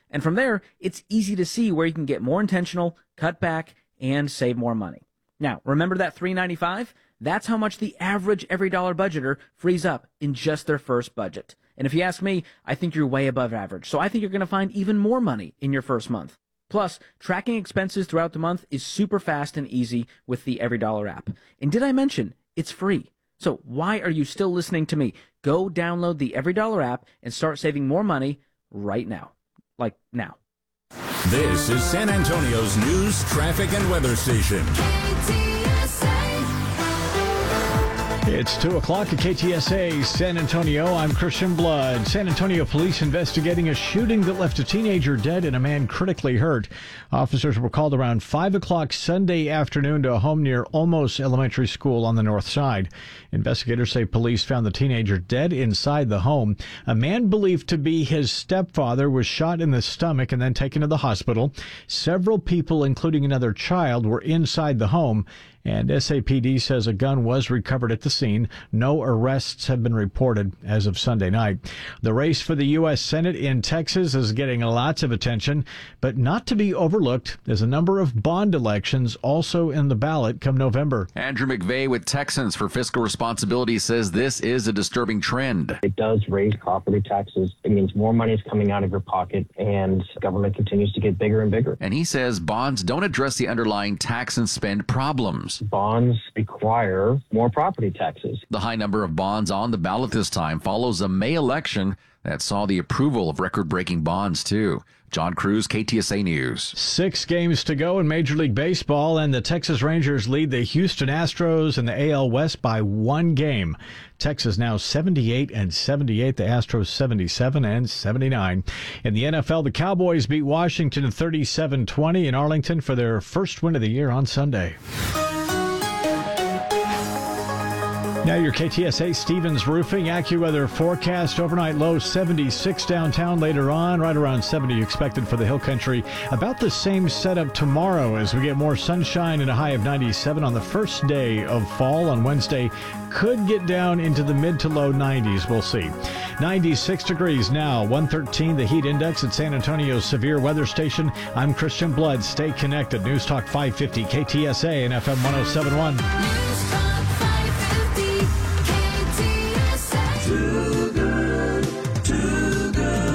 And from there, it's easy to see where you can get more intentional, cut back, and save more money. Now, remember that $3.95? That's how much the average every dollar budgeter frees up in just their first budget. And if you ask me, I think you're way above average. So I think you're going to find even more money in your first month. Plus, tracking expenses throughout the month is super fast and easy with the EveryDollar app. And did I mention it's free? So why are you still listening to me? Go download the EveryDollar app and start saving more money right now. Like now. This is San Antonio's news, traffic, and weather station. It's 2 o'clock at KTSA San Antonio. I'm Christian Blood. San Antonio police investigating a shooting that left a teenager dead and a man critically hurt. Officers were called around 5 o'clock Sunday afternoon to a home near Olmos Elementary School on the north side. Investigators say police found the teenager dead inside the home. A man believed to be his stepfather was shot in the stomach and then taken to the hospital. Several people, including another child, were inside the home. And SAPD says a gun was recovered at the scene. No arrests have been reported as of Sunday night. The race for the U.S. Senate in Texas is getting lots of attention, but not to be overlooked as a number of bond elections also in the ballot come November. Andrew McVeigh with Texans for Fiscal Responsibility says this is a disturbing trend. It does raise property taxes. It means more money is coming out of your pocket, and government continues to get bigger and bigger. And he says bonds don't address the underlying tax and spend problems. Bonds require more property taxes. The high number of bonds on the ballot this time follows a May election that saw the approval of record-breaking bonds, too. John Cruz, KTSA News. 6 games to go in Major League Baseball, and the Texas Rangers lead the Houston Astros in the AL West by 1 game. Texas now 78-78, the Astros 77-79. In the NFL, the Cowboys beat Washington 37-20 in Arlington for their first win of the year on Sunday. Now your KTSA Stevens Roofing AccuWeather forecast. Overnight low 76 downtown. Later on, right around 70 expected for the Hill Country. About the same setup tomorrow as we get more sunshine and a high of 97 on the first day of fall on Wednesday. Could get down into the mid to low 90s. We'll see. 96 degrees now, 113 the heat index at San Antonio's severe weather station. I'm Christian Blood. Stay connected. News Talk 550 KTSA and FM 1071. News Talk 550 KTSA. Too good, too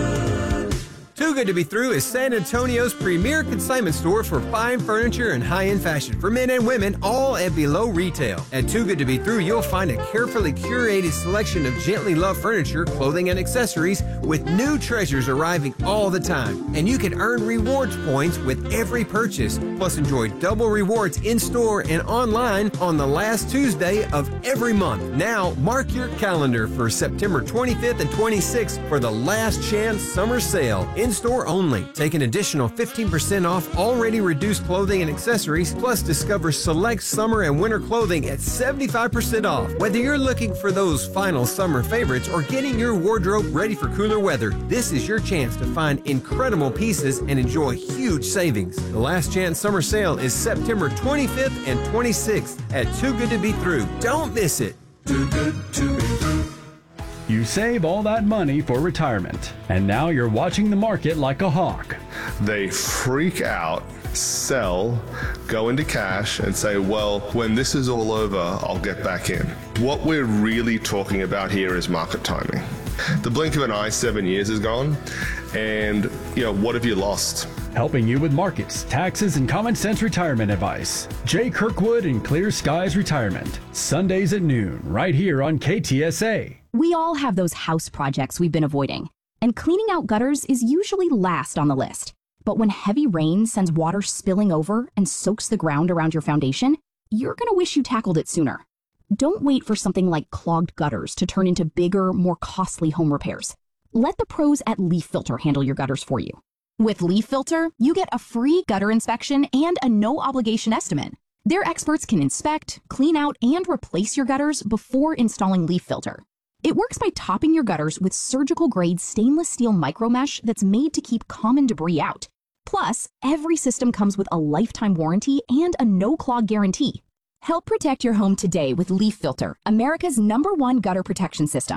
good. Too Good to Be Through is San Antonio's premier consignment store for fine furniture and high-end fashion for men and women, all at below retail. At Too Good to Be Through, you'll find a carefully curated selection of gently loved furniture, clothing, and accessories with new treasures arriving all the time. And you can earn rewards points with every purchase, plus enjoy double rewards in-store and online on the last Tuesday of every month. Now, mark your calendar for September 25th and 26th for the Last Chance Summer Sale. In-store only. Take an additional 15% off already reduced clothing and accessories, plus discover select summer and winter clothing at 75% off. Whether you're looking for those final summer favorites or getting your wardrobe ready for cooler weather, this is your chance to find incredible pieces and enjoy huge savings. The Last Chance Summer Sale is September 25th and 26th at Too Good to Be Through. Don't miss it. Too good to be through. You save all that money for retirement, and now you're watching the market like a hawk. They freak out, sell, go into cash, and say, well, when this is all over, I'll get back in. What we're really talking about here is market timing. The blink of an eye, 7 years is gone, and, what have you lost? Helping you with markets, taxes, and common sense retirement advice. Jay Kirkwood and Clear Skies Retirement. Sundays at noon, right here on KTSA. We all have those house projects we've been avoiding, and cleaning out gutters is usually last on the list. But when heavy rain sends water spilling over and soaks the ground around your foundation, you're going to wish you tackled it sooner. Don't wait for something like clogged gutters to turn into bigger, more costly home repairs. Let the pros at Leaf Filter handle your gutters for you. With Leaf Filter, you get a free gutter inspection and a no-obligation estimate. Their experts can inspect, clean out, and replace your gutters before installing Leaf Filter. It works by topping your gutters with surgical-grade stainless steel micromesh that's made to keep common debris out. Plus, every system comes with a lifetime warranty and a no-clog guarantee. Help protect your home today with Leaf Filter, America's #1 gutter protection system.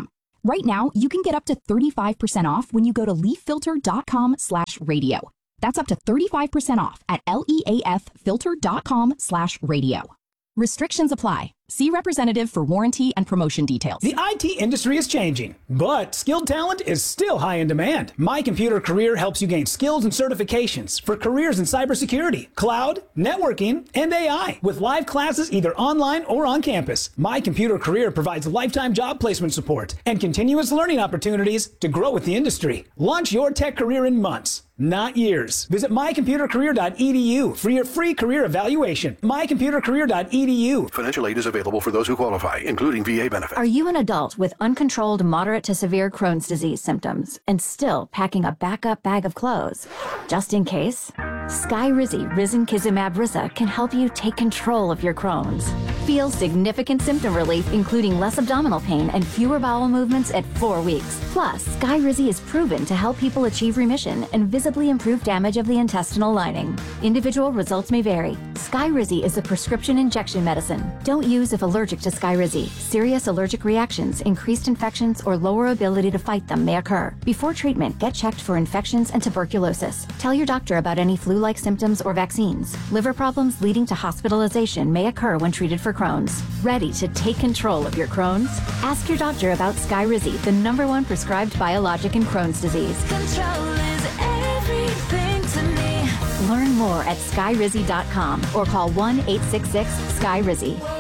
Right now, you can get up to 35% off when you go to leaffilter.com/radio. That's up to 35% off at leaffilter.com/radio. Restrictions apply. See representative for warranty and promotion details. The IT industry is changing, but skilled talent is still high in demand. My Computer Career helps you gain skills and certifications for careers in cybersecurity, cloud, networking, and AI, with live classes either online or on campus. My Computer Career provides lifetime job placement support and continuous learning opportunities to grow with the industry. Launch your tech career in months, not years. Visit mycomputercareer.edu for your free career evaluation. mycomputercareer.edu. Financial aid is available for those who qualify, including VA benefits. Are you an adult with uncontrolled moderate to severe Crohn's disease symptoms and still packing a backup bag of clothes? Just in case, Skyrizi Risankizumab Risa can help you take control of your Crohn's. Feel significant symptom relief, including less abdominal pain and fewer bowel movements at 4 weeks. Plus, Skyrizi is proven to help people achieve remission and visibly improve damage of the intestinal lining. Individual results may vary. Skyrizi is a prescription injection medicine. Don't use if allergic to Skyrizi. Serious allergic reactions, increased infections, or lower ability to fight them may occur. Before treatment, get checked for infections and tuberculosis. Tell your doctor about any flu-like symptoms or vaccines. Liver problems leading to hospitalization may occur when treated for Crohn's. Ready to take control of your Crohn's? Ask your doctor about Skyrizi, the #1 prescribed biologic in Crohn's disease. Control is everything to me. Learn more at skyrizi.com or call 1-866-SKYRIZI.